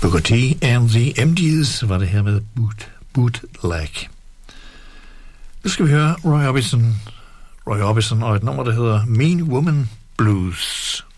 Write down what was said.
Booker T and the MGs var det her med Bootleg. Nu skal vi høre Roy Orbison og et nummer, der hedder Mean Woman Blues.